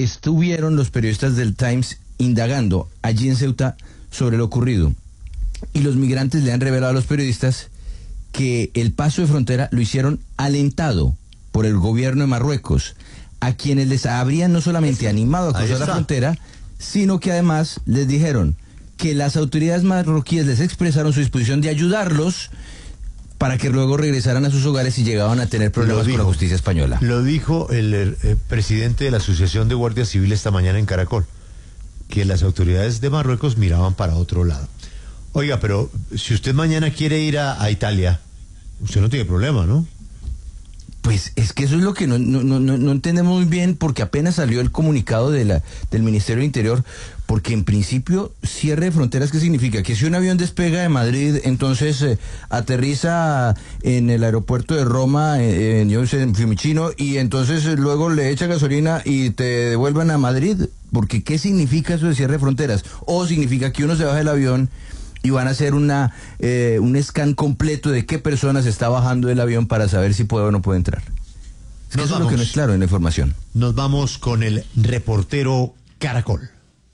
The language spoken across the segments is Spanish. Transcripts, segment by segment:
estuvieron los periodistas del Times indagando allí en Ceuta sobre lo ocurrido. Y los migrantes le han revelado a los periodistas que el paso de frontera lo hicieron alentado por el gobierno de Marruecos, a quienes les habrían no solamente animado a cruzar la frontera, sino que además les dijeron que las autoridades marroquíes les expresaron su disposición de ayudarlos para que luego regresaran a sus hogares y llegaban a tener problemas con la justicia española. Lo dijo el presidente de la Asociación de Guardias Civiles esta mañana en Caracol, que las autoridades de Marruecos miraban para otro lado. Oiga, pero si usted mañana quiere ir a Italia, usted no tiene problema, ¿no? Pues es que eso es lo que no entendemos muy bien, porque apenas salió el comunicado del Ministerio del Interior, porque en principio cierre de fronteras, ¿qué significa? Que si un avión despega de Madrid, entonces aterriza en el aeropuerto de Roma, en Fiumicino, y entonces luego le echa gasolina y te devuelvan a Madrid, porque ¿qué significa eso de cierre de fronteras? O significa que uno se baja del avión y van a hacer un scan completo de qué personas está bajando del avión para saber si puede o no puede entrar. Eso es lo que no es claro en la información. Nos vamos con el reportero Caracol.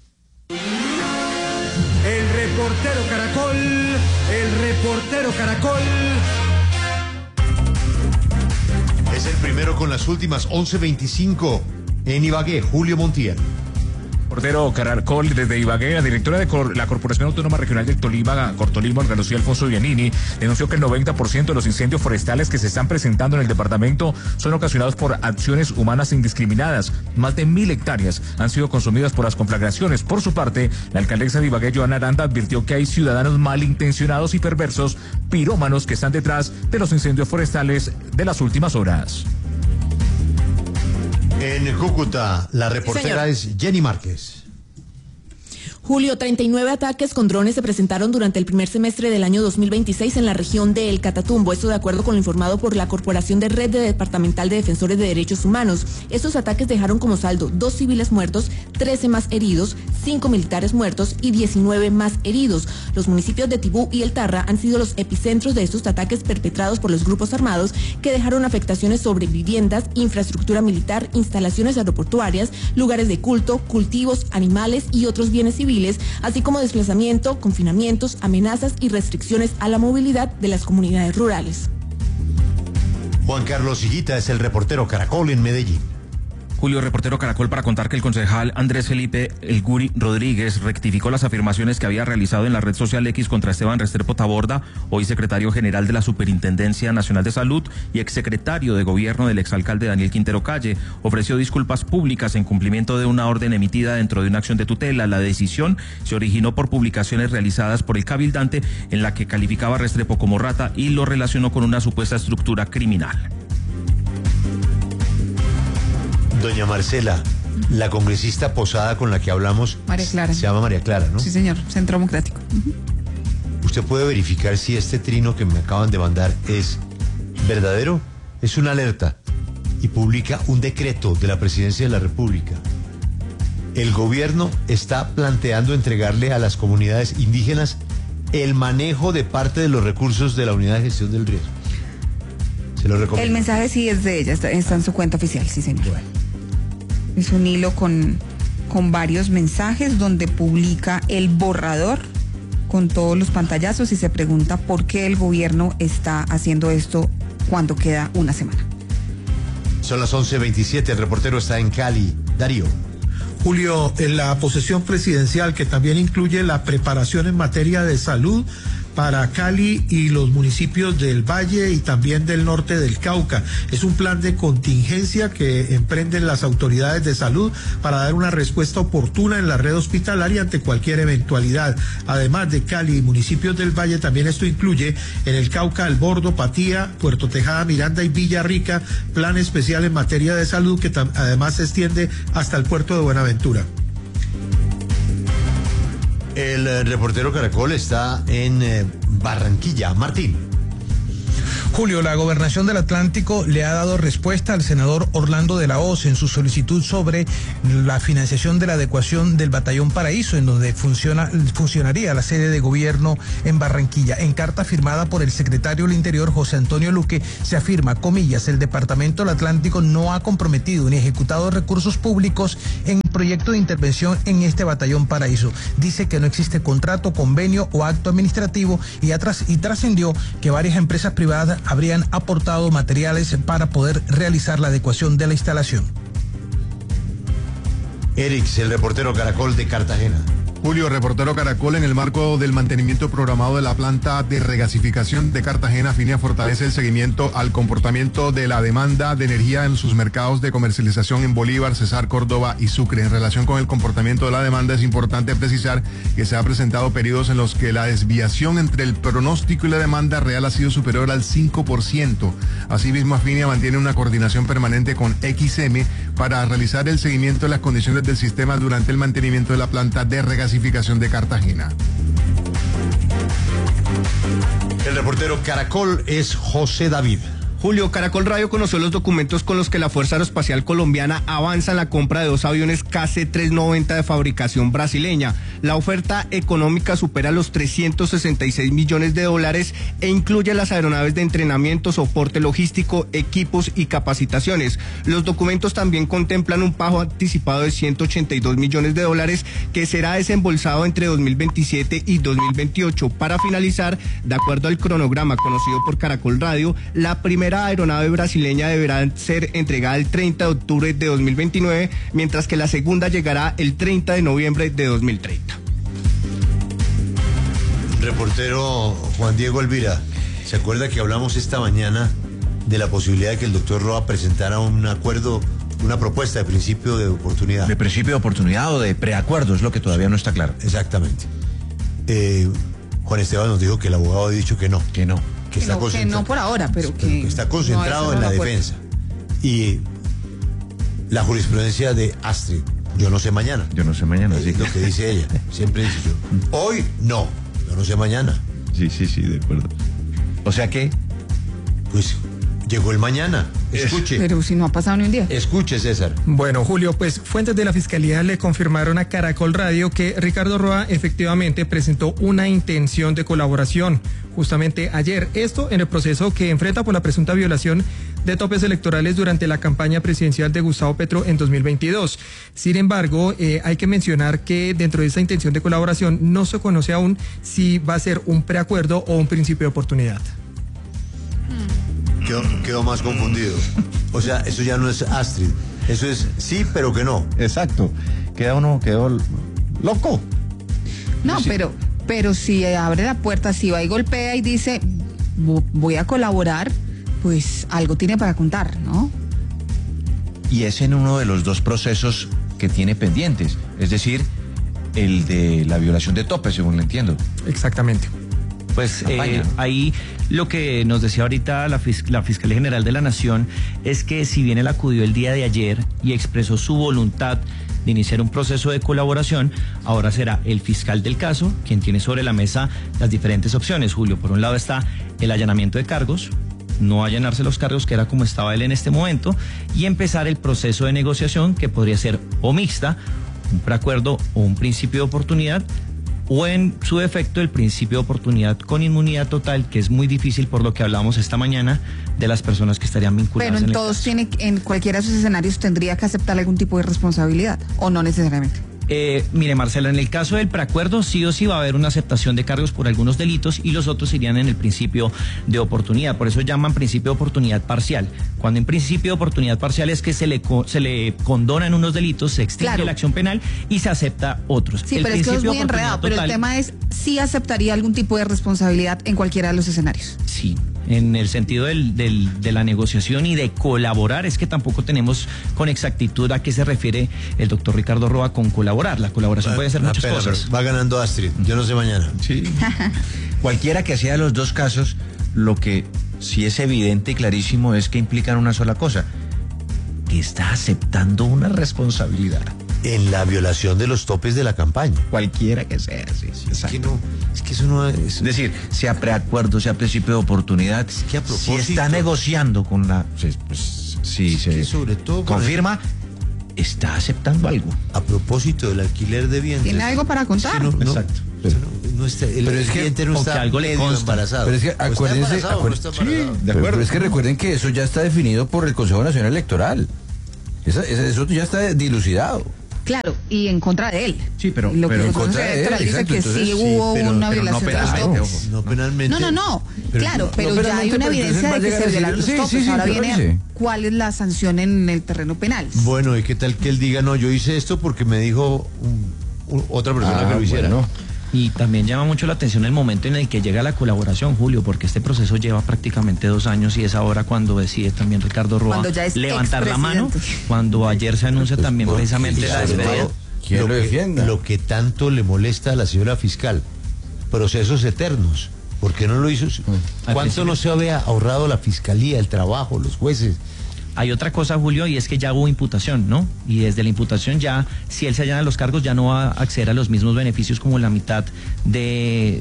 El reportero Caracol, el reportero Caracol. Es el primero con las últimas 11:25 en Ibagué, Julio Montiel. Reportero Caracol desde Ibagué, la directora de la Corporación Autónoma Regional del Tolima, Cortolima, Olga Lucía Alfonso Bianini, denunció que el 90% de los incendios forestales que se están presentando en el departamento son ocasionados por acciones humanas indiscriminadas. Más de 1.000 hectáreas han sido consumidas por las conflagraciones. Por su parte, la alcaldesa de Ibagué, Joana Aranda, advirtió que hay ciudadanos malintencionados y perversos, pirómanos, que están detrás de los incendios forestales de las últimas horas. En Cúcuta, la reportera es Jenny Márquez. Julio, 39 ataques con drones se presentaron durante el primer semestre del año 2026 en la región de El Catatumbo. Esto de acuerdo con lo informado por la Corporación de Red Departamental de Defensores de Derechos Humanos. Estos ataques dejaron como saldo 2 civiles muertos, 13 más heridos, 5 militares muertos y 19 más heridos. Los municipios de Tibú y El Tarra han sido los epicentros de estos ataques perpetrados por los grupos armados, que dejaron afectaciones sobre viviendas, infraestructura militar, instalaciones aeroportuarias, lugares de culto, cultivos, animales y otros bienes civiles, así como desplazamiento, confinamientos, amenazas y restricciones a la movilidad de las comunidades rurales. Juan Carlos Higuita es el reportero Caracol en Medellín. Julio, reportero Caracol, para contar que el concejal Andrés Felipe El Guri Rodríguez rectificó las afirmaciones que había realizado en la red social X contra Esteban Restrepo Taborda, hoy secretario general de la Superintendencia Nacional de Salud y exsecretario de Gobierno del exalcalde Daniel Quintero Calle. Ofreció disculpas públicas en cumplimiento de una orden emitida dentro de una acción de tutela. La decisión se originó por publicaciones realizadas por el cabildante en la que calificaba a Restrepo como rata y lo relacionó con una supuesta estructura criminal. Doña Marcela, la congresista Posada con la que hablamos, María Clara. Se llama María Clara, ¿no? Sí, señor, Centro Democrático. ¿Usted puede verificar si este trino que me acaban de mandar es verdadero? Es una alerta y publica un decreto de la Presidencia de la República. El gobierno está planteando entregarle a las comunidades indígenas el manejo de parte de los recursos de la Unidad de Gestión del Riesgo. Se lo recomiendo. El mensaje sí es de ella, está en su cuenta oficial, sí, señor. Bueno. Es un hilo con varios mensajes donde publica el borrador con todos los pantallazos y se pregunta por qué el gobierno está haciendo esto cuando queda una semana. Son las 11:27, el reportero está en Cali. Darío. Julio, en la posesión presidencial, que también incluye la preparación en materia de salud para Cali y los municipios del Valle y también del norte del Cauca. Es un plan de contingencia que emprenden las autoridades de salud para dar una respuesta oportuna en la red hospitalaria ante cualquier eventualidad. Además de Cali y municipios del Valle, también esto incluye en el Cauca, El Bordo, Patía, Puerto Tejada, Miranda y Villarrica, plan especial en materia de salud que además se extiende hasta el puerto de Buenaventura. El reportero Caracol está en Barranquilla. Martín. Julio, la Gobernación del Atlántico le ha dado respuesta al senador Orlando de la Hoz en su solicitud sobre la financiación de la adecuación del Batallón Paraíso, en donde funcionaría la sede de gobierno en Barranquilla. En carta firmada por el secretario del Interior, José Antonio Luque, se afirma, comillas, el Departamento del Atlántico no ha comprometido ni ejecutado recursos públicos en proyecto de intervención en este batallón Paraíso. Dice que no existe contrato, convenio o acto administrativo y trascendió que varias empresas privadas habrían aportado materiales para poder realizar la adecuación de la instalación. Erix, el reportero Caracol de Cartagena. Julio, reportero Caracol, en el marco del mantenimiento programado de la planta de regasificación de Cartagena, FINIA fortalece el seguimiento al comportamiento de la demanda de energía en sus mercados de comercialización en Bolívar, Cesar, Córdoba y Sucre. En relación con el comportamiento de la demanda, es importante precisar que se han presentado periodos en los que la desviación entre el pronóstico y la demanda real ha sido superior al 5%. Asimismo, FINIA mantiene una coordinación permanente con XM para realizar el seguimiento de las condiciones del sistema durante el mantenimiento de la planta de regasificación de Cartagena. El reportero Caracol es José David. Julio, Caracol Radio conoció los documentos con los que la Fuerza Aeroespacial Colombiana avanza en la compra de 2 aviones KC-390 de fabricación brasileña. La oferta económica supera los $366 millones e incluye las aeronaves de entrenamiento, soporte logístico, equipos y capacitaciones. Los documentos también contemplan un pago anticipado de $182 millones que será desembolsado entre 2027 y 2028. Para finalizar, de acuerdo al cronograma conocido por Caracol Radio, la primera aeronave brasileña deberá ser entregada el 30 de octubre de 2029, mientras que la segunda llegará el 30 de noviembre de 2030. Reportero Juan Diego Elvira, ¿se acuerda que hablamos esta mañana de la posibilidad de que el doctor Roa presentara un acuerdo, una propuesta de principio de oportunidad? De principio de oportunidad o de preacuerdo, es lo que todavía no está claro. Exactamente. Juan Esteban nos dijo que el abogado ha dicho que no. Que no por ahora, pero que está concentrado en la defensa. Y la jurisprudencia de Astrid, yo no sé mañana. Yo no sé mañana, sí. Es lo que dice ella. Siempre dice yo. Hoy no, yo no sé mañana. Sí, de acuerdo. O sea que, pues, llegó el mañana. Escuche. Pero si no ha pasado ni un día. Escuche, César. Bueno, Julio, pues fuentes de la Fiscalía le confirmaron a Caracol Radio que Ricardo Roa efectivamente presentó una intención de colaboración justamente ayer. Esto en el proceso que enfrenta por la presunta violación de topes electorales durante la campaña presidencial de Gustavo Petro en 2022. Sin embargo, hay que mencionar que dentro de esa intención de colaboración no se conoce aún si va a ser un preacuerdo o un principio de oportunidad. Quedó más confundido. O sea, eso ya no es Astrid. Eso es sí, pero que no. Exacto. Quedó loco. No, sí. pero si abre la puerta, si va y golpea y dice voy a colaborar, pues algo tiene para contar, ¿no? Y es en uno de los 2 procesos que tiene pendientes, es decir, el de la violación de tope, según lo entiendo. Exactamente. Pues ahí lo que nos decía ahorita la Fiscalía General de la Nación es que si bien él acudió el día de ayer y expresó su voluntad de iniciar un proceso de colaboración, ahora será el fiscal del caso quien tiene sobre la mesa las diferentes opciones, Julio. Por un lado está el allanamiento de cargos, no allanarse los cargos, que era como estaba él en este momento, y empezar el proceso de negociación, que podría ser o mixta, un preacuerdo o un principio de oportunidad, o en su defecto el principio de oportunidad con inmunidad total, que es muy difícil por lo que hablábamos esta mañana de las personas que estarían vinculadas. Pero en cualquiera de esos escenarios tendría que aceptar algún tipo de responsabilidad, o no necesariamente. Mire, Marcela, en el caso del preacuerdo sí o sí va a haber una aceptación de cargos por algunos delitos y los otros irían en el principio de oportunidad. Por eso llaman principio de oportunidad parcial. Cuando en principio de oportunidad parcial es que se le condonan unos delitos, se extingue la acción penal y se acepta otros. Sí, pero es que es muy enredado. Pero el tema es si aceptaría algún tipo de responsabilidad en cualquiera de los escenarios. Sí. En el sentido de la negociación y de colaborar, es que tampoco tenemos con exactitud a qué se refiere el doctor Ricardo Roa con colaborar. La colaboración puede ser muchas cosas. Va ganando Astrid, yo no sé mañana. Sí. Cualquiera que sea de los 2 casos, lo que sí es evidente y clarísimo es que implican una sola cosa, que está aceptando una responsabilidad. En la violación de los topes de la campaña. Cualquiera que sea, sí. Es que eso no es... Es decir, sea preacuerdo, sea principio de oportunidad, es que a propósito, si está negociando con la... Pues, si se sobre todo confirma, está aceptando algo. A propósito del alquiler de vientres. ¿Tiene algo para contar? Sí, no, exacto. No está, el cliente no está algo le consta. Embarazado. Pero es que acuérdense, sí, de acuerdo. Pero es que recuerden que eso ya está definido por el Consejo Nacional Electoral. Eso ya está dilucidado. Claro, y en contra de él. Sí, pero lo que en nosotros contra de él, dice exacto, que entonces, sí hubo una violación de los penalmente, topes. No penalmente. No, claro, pero ya hay penalmente, una pero evidencia de entonces que va a se llegar a violaron los decir, topes. sí, Ahora pero viene dice. cuál es la sanción en el terreno penal. Bueno, ¿y qué tal que él diga, no, yo hice esto porque me dijo otra persona que lo hiciera? Bueno. Y también llama mucho la atención el momento en el que llega la colaboración, Julio, porque este proceso lleva prácticamente 2 años y es ahora cuando decide también Ricardo Roa Cuando ya es levantar la mano, expresidente. cuando ayer se anuncia también Porque, precisamente la sobre despedida. todo, ¿Quién lo defienda? Lo que tanto le molesta a la señora fiscal, procesos eternos. ¿Por qué no lo hizo? ¿Cuánto no se había ahorrado la fiscalía, el trabajo, los jueces? Hay otra cosa, Julio, y es que ya hubo imputación, ¿no? Y desde la imputación ya, si él se allana los cargos, ya no va a acceder a los mismos beneficios como la mitad de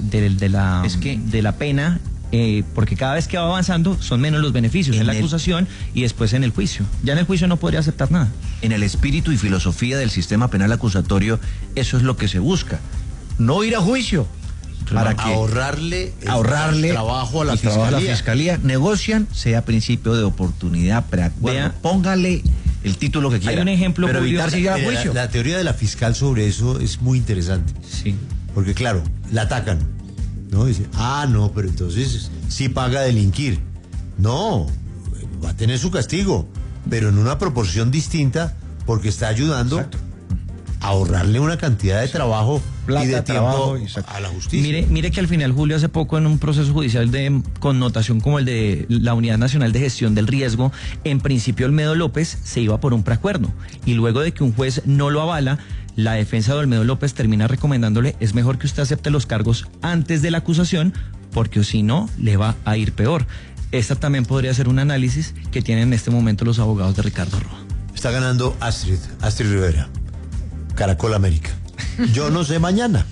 la pena, porque cada vez que va avanzando son menos los beneficios en la acusación y después en el juicio. Ya en el juicio no podría aceptar nada. En el espíritu y filosofía del sistema penal acusatorio, eso es lo que se busca. No ir a juicio. Para que ahorrarle trabajo a la el trabajo a la fiscalía. Negocian, sea principio de oportunidad, preacuerdo. Póngale el título que quiera. Hay un ejemplo, pero Julio, evitar seguir a juicio. La teoría de la fiscal sobre eso es muy interesante. Sí. Porque claro, la atacan, ¿no? Dice, no, pero entonces sí paga a delinquir. No, va a tener su castigo, pero en una proporción distinta porque está ayudando a ahorrarle una cantidad de trabajo y de tiempo a la justicia. Mire que al final, Julio, hace poco en un proceso judicial de connotación como el de la Unidad Nacional de Gestión del Riesgo, en principio Olmedo López se iba por un preacuerdo y luego de que un juez no lo avala, la defensa de Olmedo López termina recomendándole: es mejor que usted acepte los cargos antes de la acusación porque si no le va a ir peor. Esta también podría ser un análisis que tienen en este momento los abogados de Ricardo Roa. Está ganando Astrid Rivera, Caracol América. Yo no sé mañana.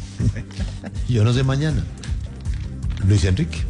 Luis Enrique.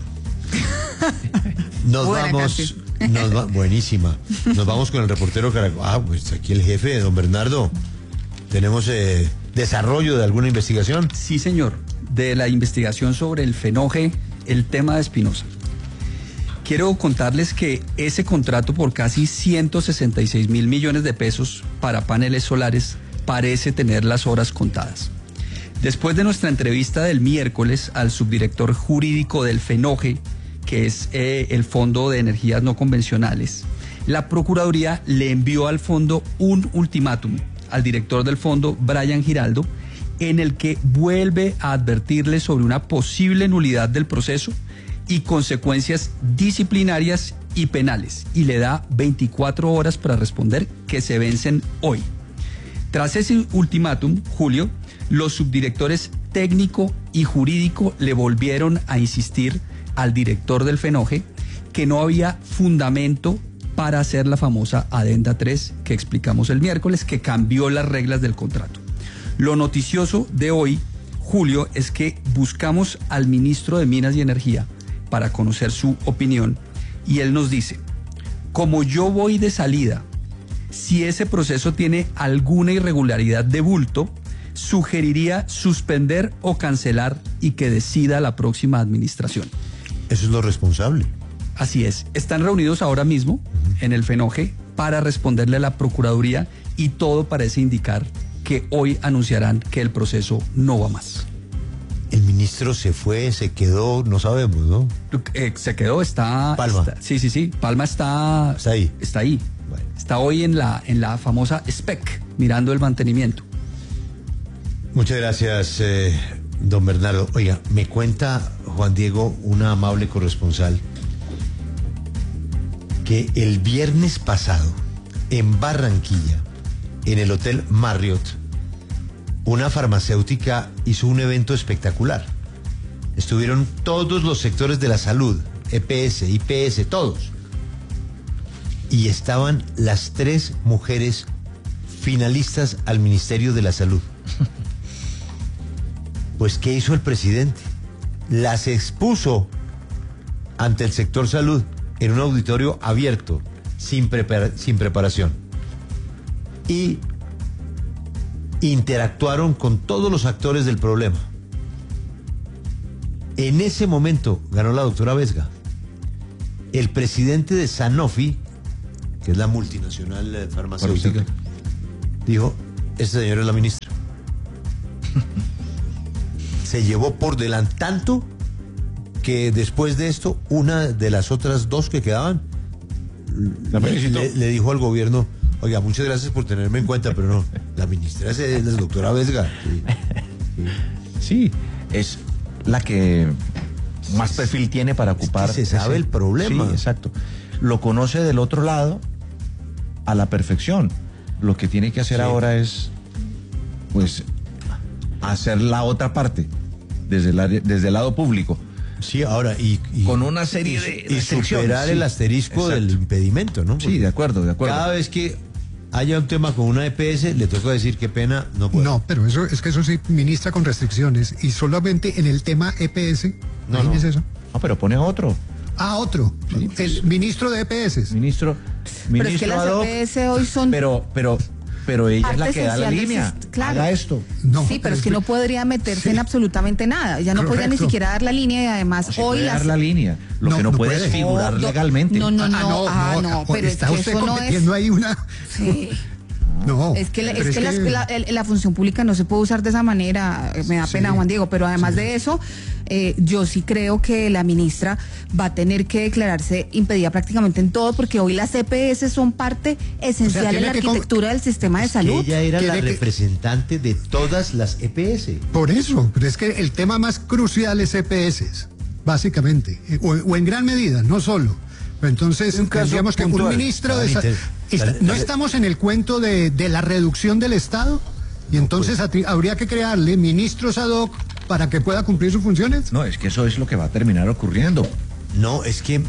Nos Buena vamos. Buenísima. Nos vamos con el reportero Caracol. Pues aquí el jefe, don Bernardo. Tenemos desarrollo de alguna investigación. Sí, señor. De la investigación sobre el Fenoje, el tema de Espinosa. Quiero contarles que ese contrato por casi 166 mil millones de pesos para paneles solares parece tener las horas contadas. Después de nuestra entrevista del miércoles al subdirector jurídico del Fenoje, que es el Fondo de Energías No Convencionales, la Procuraduría le envió al fondo un ultimátum al director del fondo, Brian Giraldo, en el que vuelve a advertirle sobre una posible nulidad del proceso y consecuencias disciplinarias y penales, y le da 24 horas para responder, que se vencen hoy. Tras ese ultimátum, Julio, los subdirectores técnico y jurídico le volvieron a insistir al director del Fenoje que no había fundamento para hacer la famosa adenda 3 que explicamos el miércoles, que cambió las reglas del contrato. Lo noticioso de hoy, Julio, es que buscamos al ministro de Minas y Energía para conocer su opinión, y él nos dice: como yo voy de salida, si ese proceso tiene alguna irregularidad de bulto, sugeriría suspender o cancelar y que decida la próxima administración. Eso es lo responsable. Así es. Están reunidos ahora mismo en el Fenoje para responderle a la Procuraduría, y todo parece indicar que hoy anunciarán que el proceso no va más. El ministro se fue, se quedó, no sabemos, ¿no? Se quedó, está... Palma. Sí. Palma está ahí. Está ahí. Bueno. Está hoy en la famosa SPEC, mirando el mantenimiento. Muchas gracias, don Bernardo. Oiga, me cuenta Juan Diego, una amable corresponsal, que el viernes pasado, en Barranquilla, en el Hotel Marriott, una farmacéutica hizo un evento espectacular. Estuvieron todos los sectores de la salud, EPS, IPS, todos. Y estaban las 3 mujeres finalistas al Ministerio de la Salud. Pues, ¿qué hizo el presidente? Las expuso ante el sector salud en un auditorio abierto, sin preparación. Y interactuaron con todos los actores del problema. En ese momento ganó la doctora Vesga. El presidente de Sanofi, que es la multinacional farmacéutica, dijo: Esta señora es la ministra. Se llevó por delante tanto que después de esto, una de las otras dos que quedaban le dijo al gobierno: oiga, muchas gracias por tenerme en cuenta, pero no, la ministra es la doctora Vesga. Sí, es la que más perfil tiene para ocupar. Es que se sabe el problema. Sí, exacto. Lo conoce del otro lado a la perfección. Lo que tiene que hacer ahora es, pues, hacer la otra parte desde el lado público. Sí, ahora y con una serie de restricciones, superar el asterisco del impedimento, ¿no? Porque sí, de acuerdo. Cada vez que haya un tema con una EPS, le toca decir qué pena, no puede. No, pero eso sí ministra con restricciones y solamente en el tema EPS. No. ¿Es eso? No, pero pone otro. Otro. Sí, el ministro de EPS. Ministro pero es que las EPS hoy son... Pero ella es la que da la línea. Claro. Haga esto. No, sí, pero es que no podría meterse en absolutamente nada. Ella no podría ni siquiera dar la línea y además se hoy puede dar la línea. Lo que no puede es figurar legalmente. No, pero está es que usted eso cometiendo no es... ahí una... Sí. No, es que la función pública no se puede usar de esa manera, me da pena, Juan Diego, pero además de eso, yo sí creo que la ministra va a tener que declararse impedida prácticamente en todo, porque hoy las EPS son parte esencial en la arquitectura del sistema de salud. Ella era la representante de todas las EPS. Por eso, pero es que el tema más crucial es EPS, básicamente, o en gran medida, no solo. Entonces, tendríamos que un ministro de no estamos en el cuento de la reducción del Estado y entonces habría que crearle ministros ad hoc para que pueda cumplir sus funciones. No, es que eso es lo que va a terminar ocurriendo. No, es que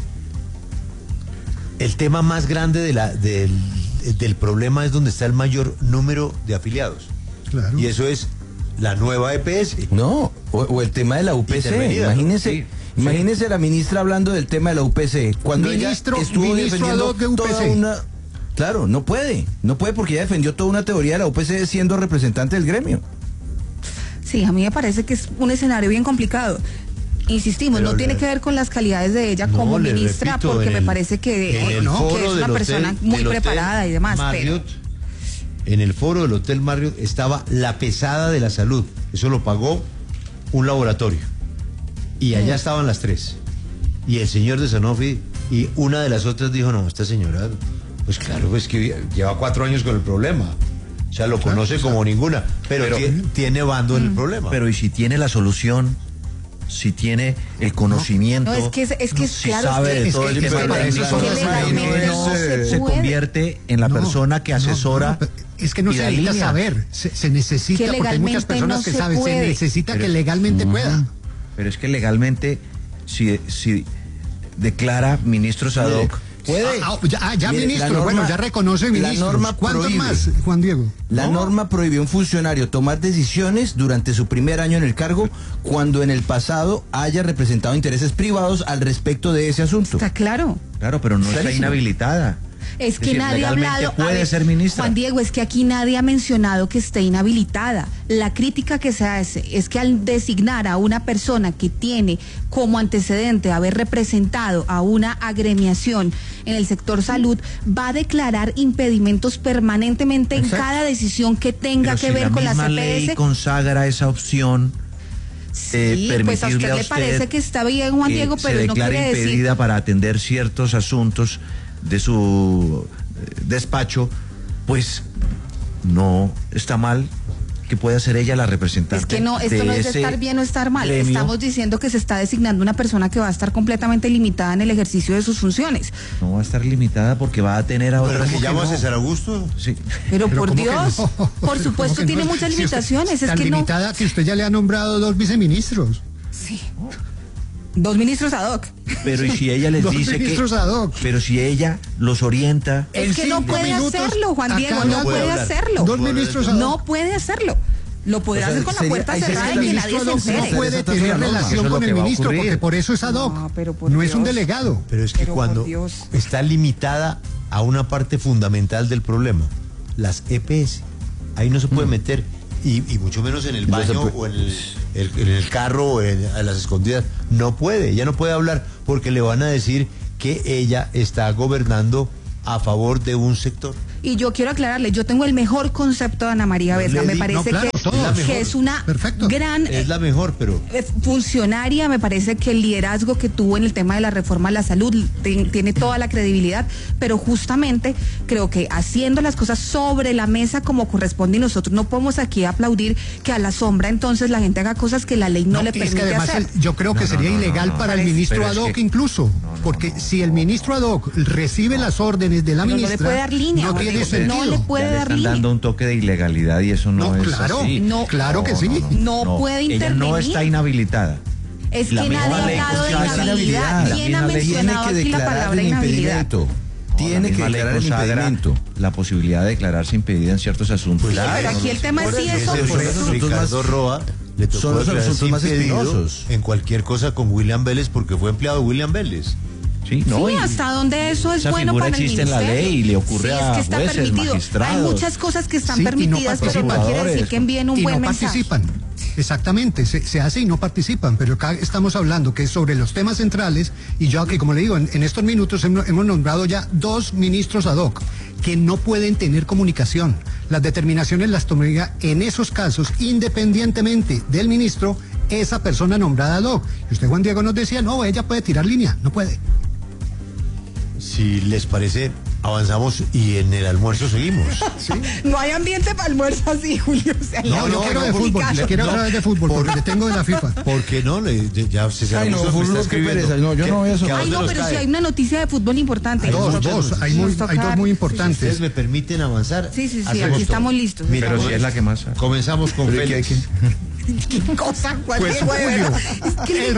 el tema más grande del problema es donde está el mayor número de afiliados. Claro. Y eso es la nueva EPS. No, o el tema de la UPC. Imagínese. Sí. Imagínese la ministra hablando del tema de la UPC. Cuando ella estuvo defendiendo de UPC. toda una... Claro, no puede porque ella defendió toda una teoría de la UPC siendo representante del gremio. Sí, a mí me parece que es un escenario bien complicado. Insistimos, pero no tiene que ver con las calidades de ella como ministra, repito, porque me parece que es una persona muy preparada y demás. Marriott, en el foro del Hotel Marriott estaba la pesada de la salud. Eso lo pagó un laboratorio. Y allá estaban las tres. Y el señor de Sanofi y una de las otras dijo: no, esta señora, pues claro, pues que lleva 4 años con el problema. O sea, lo conoce como ninguna, pero tiene bando en el problema. Pero ¿y si tiene la solución? Si tiene el conocimiento, no, es que si claro, sabe de todo el tema, se convierte en la persona que asesora. Es que no se necesita saber, se necesita, porque hay muchas personas que saben, se necesita que legalmente pueda. Pero es que legalmente, si declara ministros ad hoc, puede. Ya mire, ministro, norma, bueno, ya reconoce ministros. La norma ¿Cuántos prohíbe, más, Juan Diego? La norma prohíbe a un funcionario tomar decisiones durante su primer año en el cargo cuando en el pasado haya representado intereses privados al respecto de ese asunto. Está claro. Claro, pero no está inhabilitada. Es que nadie ha hablado. Puede ser ministra. Juan Diego, es que aquí nadie ha mencionado que esté inhabilitada. La crítica que se hace es que al designar a una persona que tiene como antecedente haber representado a una agremiación en el sector salud, va a declarar impedimentos permanentemente en cada decisión que tenga que ver con la CPS. La ley consagra esa opción. Sí, pues a usted le parece que está bien, Juan Diego, pero no quiere decir... impedida para atender ciertos asuntos de su despacho, pues no está mal que pueda ser ella la representante. Es que no, esto no es de estar bien o estar mal. Gremio. Estamos diciendo que se está designando una persona que va a estar completamente limitada en el ejercicio de sus funciones. No va a estar limitada porque va a tener a otra. ¿Pero que llama a César Augusto? Sí. Pero por Dios, por supuesto tiene muchas limitaciones. Si es que limitada que usted ya le ha nombrado 2 viceministros. Sí. 2 ministros ad hoc. Pero y si ella les dice que... Pero si ella los orienta... Es que no puede hacerlo, Juan Diego, no puede hacerlo. 2 ministros ad hoc. No puede hacerlo. Lo podrá hacer con la puerta cerrada y que nadie se entere. No puede tener relación con el ministro, porque por eso es ad hoc. No es un delegado. Pero es que cuando está limitada a una parte fundamental del problema, las EPS, ahí no se puede meter, y mucho menos en el baño o en el carro o a las escondidas. No puede, ella no puede hablar porque le van a decir que ella está gobernando a favor de un sector. Y yo quiero aclararle, yo tengo el mejor concepto de Ana María Vesga. Me parece que es una gran es la mejor, pero funcionaria. Me parece que el liderazgo que tuvo en el tema de la reforma a la salud tiene toda la credibilidad, pero justamente creo que haciendo las cosas sobre la mesa como corresponde, y nosotros no podemos aquí aplaudir que a la sombra entonces la gente haga cosas que la ley no le permite además hacer. Yo creo que sería ilegal para el ministro ad hoc incluso, porque si el ministro ad hoc recibe las órdenes de la ministra, no le puede dar línea, no tiene sentido. No le puede dar están línea. dando un toque de ilegalidad y eso no es así. Claro que sí. No puede intervenir. Ella no está inhabilitada. Es que nadie ha hablado de inhabilidad. ¿Quién ha mencionado aquí la palabra inhabilidad? Tiene que declarar el impedimento. La posibilidad de declararse impedida en ciertos asuntos. Pero aquí el tema es si eso. Ricardo Roa le tocó son los asuntos más espinosos. En cualquier cosa con William Vélez porque fue empleado de William Vélez. Sí, no, sí, hasta donde eso es bueno para el ministerio. Existe en la ley y le ocurre es que está a jueces, permitido. magistrados. Hay muchas cosas que están permitidas, pero no quiere decir que envíen un buen mensaje. Participan. Exactamente, se hace y no participan, pero acá estamos hablando que es sobre los temas centrales, y yo aquí, como le digo, en estos minutos hemos nombrado ya 2 ministros ad hoc que no pueden tener comunicación. Las determinaciones las tomaría en esos casos, independientemente del ministro, esa persona nombrada ad hoc. Y usted, Juan Diego, nos decía, no, ella puede tirar línea, no puede. Si les parece, avanzamos y en el almuerzo seguimos. ¿Sí? No hay ambiente para almuerzo así, Julio. O sea, yo quiero de fútbol, le quiero hablar de fútbol, porque le tengo de la FIFA. ¿Por qué no? Ya se Ay, no, fútbol, qué pereza. No, yo no voy a eso. Ay, no, pero si hay una noticia de fútbol importante. Hay dos muy importantes. ¿Ustedes me permiten avanzar? Sí, aquí estamos listos. Mira, pero si es la que más. Comenzamos con Félix. ¿Qué cosa, Juan pues, Diego, Julio, el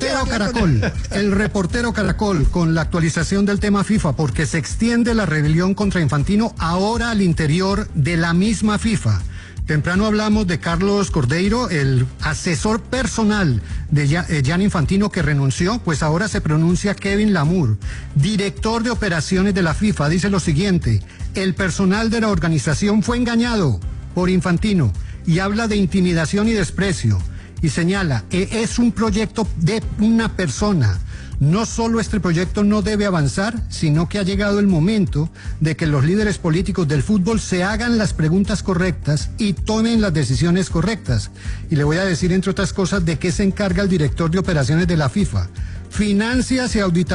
reportero Caracol con la actualización del tema FIFA, porque se extiende la rebelión contra Infantino ahora al interior de la misma FIFA. Temprano hablamos de Carlos Cordeiro, el asesor personal de Gianni Infantino, que renunció, pues ahora se pronuncia Kevin Lamour, director de operaciones de la FIFA. Dice lo siguiente: el personal de la organización fue engañado por Infantino, y habla de intimidación y desprecio, y señala que es un proyecto de una persona. No solo este proyecto no debe avanzar, sino que ha llegado el momento de que los líderes políticos del fútbol se hagan las preguntas correctas y tomen las decisiones correctas. Y le voy a decir, entre otras cosas, de qué se encarga el director de operaciones de la FIFA: finanzas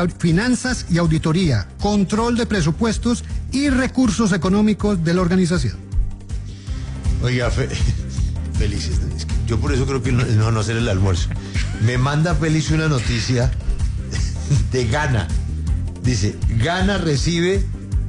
y auditoría, control de presupuestos y recursos económicos de la organización. Oiga, Félix, yo por eso creo que no hacer el almuerzo. Me manda Félix una noticia de Ghana. Dice, Ghana recibe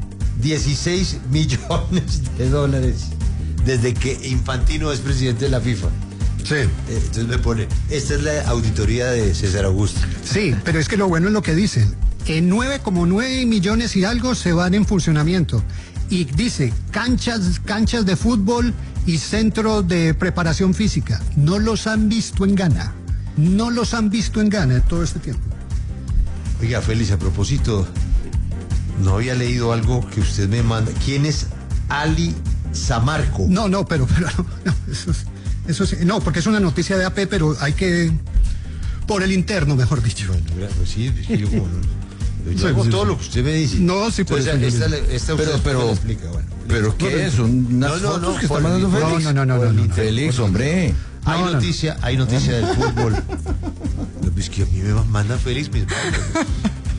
16 millones de dólares desde que Infantino es presidente de la FIFA. Sí. Entonces me pone, esta es la auditoría de César Augusto. Sí, pero es que lo bueno es lo que dicen. En 9,9 millones y algo se van en funcionamiento. Y dice, canchas de fútbol y centro de preparación física. No los han visto en Ghana. No los han visto en Ghana todo este tiempo. Oiga, Félix, a propósito, no había leído algo que usted me manda. ¿Quién es Ali Samarco? No, pero eso sí, no, porque es una noticia de AP, pero hay que, por el interno, mejor dicho. Bueno, pues sí, yo como yo hago todo lo que usted me dice. No, sí, por entonces, eso. Pero explica, bueno. ¿Pero qué es? ¿Unas fotos que está mandando Félix? No. Félix, hombre. Hay noticia del fútbol. Es que a mí me manda Félix mis manos.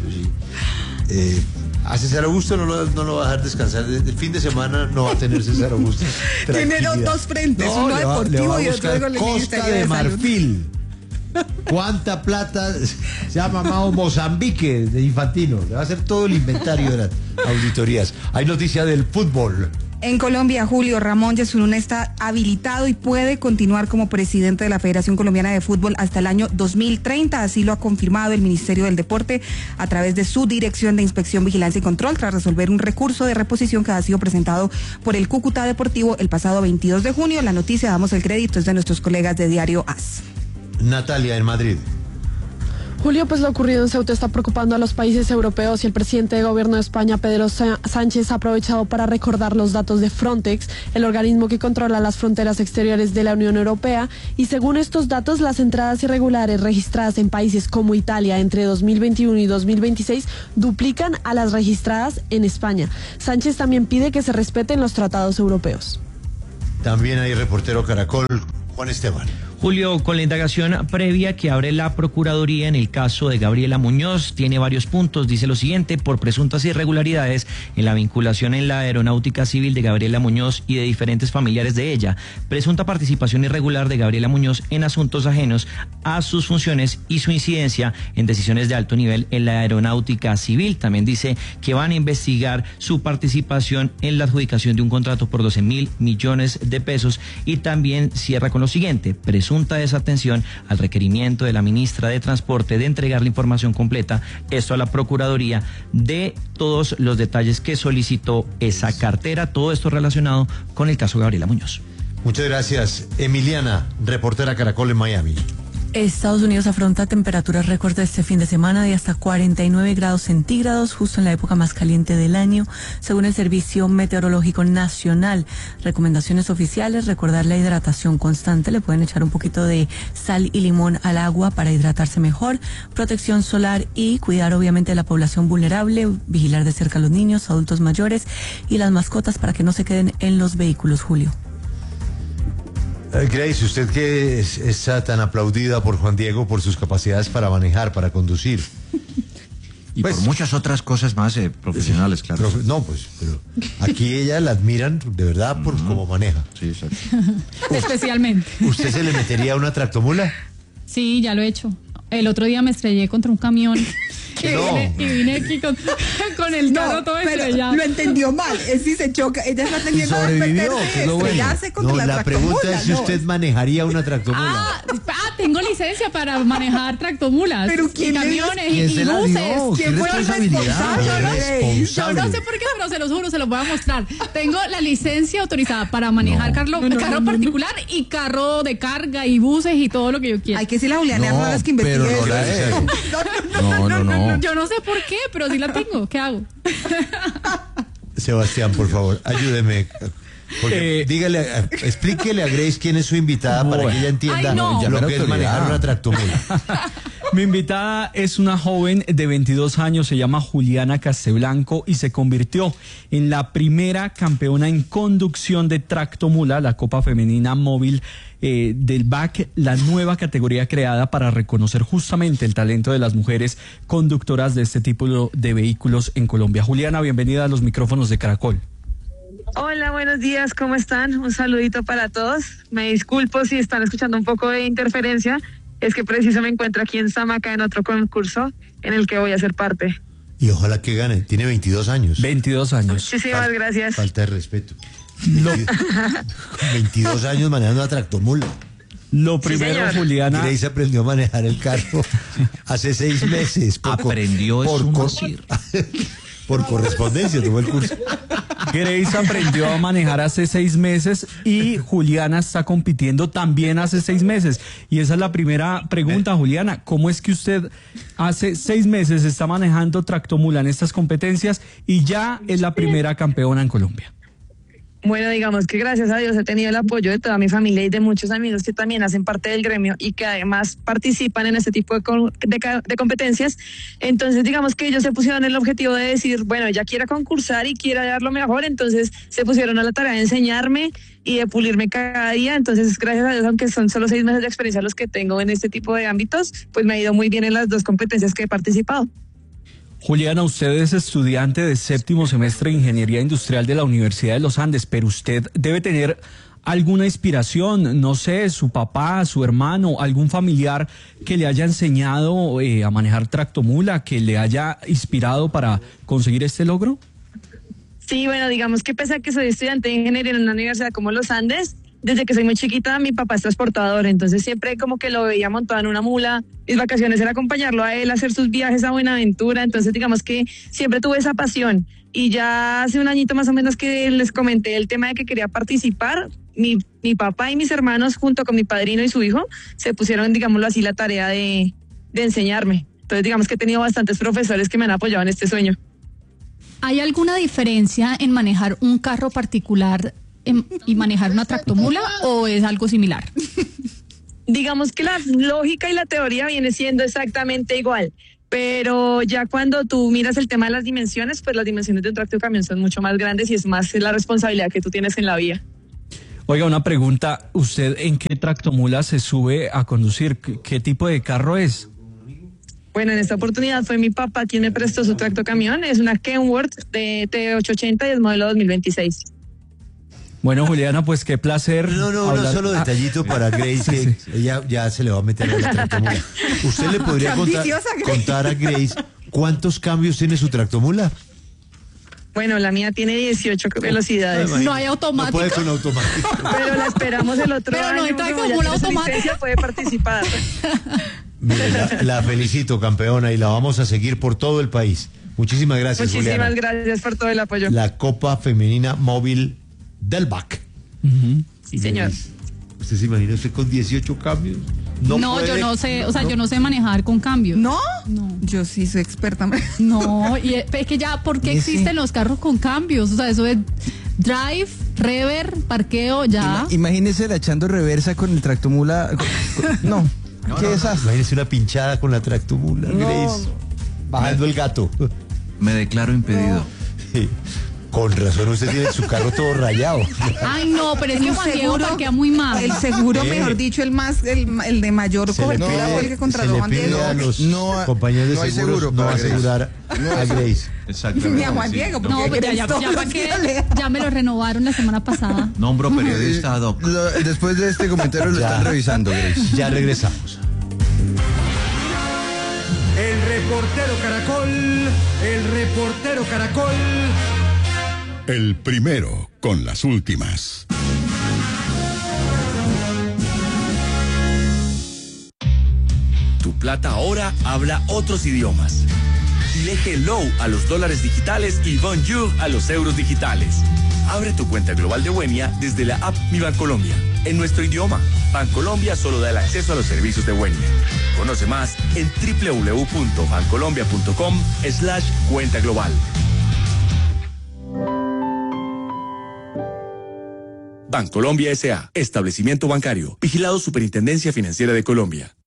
A César Augusto no lo va a dejar descansar. El fin de semana no va a tener César Augusto. Tiene dos frentes, uno deportivo y otro con el Costa de Marfil. ¿Cuánta plata se ha mamado Mozambique de Infantino? Le va a hacer todo el inventario de las auditorías. Hay noticia del fútbol. En Colombia, Julio, Ramón Yesurún está habilitado y puede continuar como presidente de la Federación Colombiana de Fútbol hasta el año 2030. Así lo ha confirmado el Ministerio del Deporte a través de su Dirección de Inspección, Vigilancia y Control, tras resolver un recurso de reposición que ha sido presentado por el Cúcuta Deportivo el pasado 22 de junio. La noticia, damos el crédito, es de nuestros colegas de Diario AS. Natalia, en Madrid. Julio, pues lo ocurrido en Ceuta está preocupando a los países europeos y el presidente de gobierno de España, Pedro Sánchez, ha aprovechado para recordar los datos de Frontex, el organismo que controla las fronteras exteriores de la Unión Europea, y según estos datos, las entradas irregulares registradas en países como Italia entre 2021 y 2026 duplican a las registradas en España. Sánchez también pide que se respeten los tratados europeos. También hay reportero Caracol, Juan Esteban. Julio, con la indagación previa que abre la Procuraduría en el caso de Gabriela Muñoz, tiene varios puntos. Dice lo siguiente: por presuntas irregularidades en la vinculación en la aeronáutica civil de Gabriela Muñoz y de diferentes familiares de ella, presunta participación irregular de Gabriela Muñoz en asuntos ajenos a sus funciones y su incidencia en decisiones de alto nivel en la aeronáutica civil. También dice que van a investigar su participación en la adjudicación de un contrato por 12.000 millones de pesos, y también cierra con lo siguiente: presunta desatención al requerimiento de la ministra de Transporte de entregar la información completa, esto a la Procuraduría, de todos los detalles que solicitó esa cartera. Todo esto relacionado con el caso Gabriela Muñoz. Muchas gracias. Emiliana, reportera Caracol en Miami. Estados Unidos afronta temperaturas récord este fin de semana de hasta 49 grados centígrados, justo en la época más caliente del año, según el Servicio Meteorológico Nacional. Recomendaciones oficiales: recordar la hidratación constante, le pueden echar un poquito de sal y limón al agua para hidratarse mejor, protección solar y cuidar obviamente de la población vulnerable, vigilar de cerca a los niños, adultos mayores y las mascotas para que no se queden en los vehículos, Julio. Grace, usted que es tan aplaudida por Juan Diego por sus capacidades para manejar, para conducir. Y pues, por muchas otras cosas más profesionales, claro. Pero aquí ella la admiran de verdad por cómo maneja. Sí, exacto. Especialmente. ¿Usted se le metería a una tractomula? Sí, ya lo he hecho. El otro día me estrellé contra un camión. Y vine aquí con el carro todo estrellado. Lo entendió mal. Es si se choca. Ella está teniendo estrellarse contra la tractomula. La pregunta es si usted manejaría una tractomula. Tengo licencia para manejar tractomulas. Pero ¿quién camiones y buses. ¿Quién fue el responsable? Yo no sé por qué, pero se los juro, se los voy a mostrar. Tengo la licencia autorizada para manejar carro particular y carro de carga y buses y todo lo que yo quiera. Hay que decirle a Juliana Hernández que investigue eso. No. Yo no sé por qué, pero sí la tengo. ¿Qué hago? Sebastián, por favor, ayúdeme. Explíquele a Grace quién es su invitada para que ella entienda lo que es manejar una tractomula. Mi invitada es una joven de 22 años, se llama Juliana Casteblanco y se convirtió en la primera campeona en conducción de tractomula, la Copa Femenina Móvil del BAC, la nueva categoría creada para reconocer justamente el talento de las mujeres conductoras de este tipo de vehículos en Colombia. Juliana, bienvenida a los micrófonos de Caracol. Hola, buenos días, ¿cómo están? Un saludito para todos. Me disculpo si están escuchando un poco de interferencia, es que preciso me encuentro aquí en Samaca en otro concurso en el que voy a ser parte. Y ojalá que gane, tiene 22 años. 22 años. Muchísimas gracias. Falta de respeto. 22 años manejando una tractomula. Lo primero, sí, Juliana. Grace aprendió a manejar el carro hace 6 meses. Por correspondencia tomó el curso. Grace aprendió a manejar hace 6 meses y Juliana está compitiendo también hace 6 meses. Y esa es la primera pregunta, Juliana. ¿Cómo es que usted hace 6 meses está manejando tractomula en estas competencias y ya es la primera campeona en Colombia? Bueno, digamos que gracias a Dios he tenido el apoyo de toda mi familia y de muchos amigos que también hacen parte del gremio y que además participan en este tipo de competencias. Entonces, digamos que ellos se pusieron el objetivo de decir, bueno, ella quiere concursar y quiere dar lo mejor, entonces se pusieron a la tarea de enseñarme y de pulirme cada día. Entonces, gracias a Dios, aunque son solo 6 meses de experiencia los que tengo en este tipo de ámbitos, pues me ha ido muy bien en las 2 competencias que he participado. Juliana, usted es estudiante de 7º semestre de Ingeniería Industrial de la Universidad de los Andes, pero usted debe tener alguna inspiración, no sé, su papá, su hermano, algún familiar que le haya enseñado a manejar tractomula, que le haya inspirado para conseguir este logro. Sí, bueno, digamos que pese a que soy estudiante de ingeniería en una universidad como los Andes, desde que soy muy chiquita, mi papá es transportador, entonces siempre como que lo veía montado en una mula. Mis vacaciones era acompañarlo a él a hacer sus viajes a Buenaventura, entonces digamos que siempre tuve esa pasión. Y ya hace un añito más o menos que les comenté el tema de que quería participar, mi papá y mis hermanos junto con mi padrino y su hijo se pusieron, digámoslo así, la tarea de enseñarme. Entonces, digamos que he tenido bastantes profesores que me han apoyado en este sueño. ¿Hay alguna diferencia en manejar un carro particular y manejar una tractomula o es algo similar? Digamos que la lógica y la teoría viene siendo exactamente igual, pero ya cuando tú miras el tema de las dimensiones, pues las dimensiones de un tractocamión son mucho más grandes y es más la responsabilidad que tú tienes en la vía. Oiga, una pregunta, ¿usted en qué tractomula se sube a conducir? ¿Qué tipo de carro es? Bueno, en esta oportunidad fue mi papá quien me prestó su tractocamión, es una Kenworth de T880 y es modelo 2026. Bueno, Juliana, pues qué placer. No, solo detallito para Grace, que ella ya se le va a meter en la tractomula. ¿Usted le podría contar a Grace cuántos cambios tiene su tractomula? Bueno, la mía tiene 18 velocidades. No hay automático. No puede con automático. Pero la esperamos el otro año. Pero no hay tractomula automática. Puede participar. Mire, la felicito, campeona, y la vamos a seguir por todo el país. Muchísimas gracias, Muchísimas Juliana. gracias por todo el apoyo. La Copa Femenina Móvil del BAC. Sí, señor. ¿Usted se imagina usted con 18 cambios? No, yo no sé, o sea, yo no sé manejar con cambios. ¿No? No. Yo sí soy experta. No, y es que ya, ¿por qué existen los carros con cambios? O sea, eso es drive, rever, parqueo, ya. Imagínese la echando reversa con el tractomula. No. ¿Qué es eso? Imagínese una pinchada con la tractomula, Grace. Bajando el gato. Me declaro impedido. Sí. Con razón usted tiene su carro todo rayado. Ay, no, pero es que Juan Diego parquea muy mal. El seguro, mejor dicho, el de mayor cobertura fue el que contrató Juan Diego. A los compañeros de no hay seguros seguro no para asegurar a Grace. Exactamente. Ni a Juan Diego. No, pero ya me lo renovaron la semana pasada. Nombro periodista ad hoc. Después de este comentario lo están revisando, Grace. Ya regresamos. El reportero Caracol. El primero con las últimas. Tu plata ahora habla otros idiomas. Dile hello a los dólares digitales y bonjour a los euros digitales. Abre tu cuenta global de Buenia desde la app Mi Bancolombia. En nuestro idioma, Bancolombia solo da el acceso a los servicios de Buenia. Conoce más en www.bancolombia.com/cuenta global. Bancolombia S.A. Establecimiento bancario. Vigilado Superintendencia Financiera de Colombia.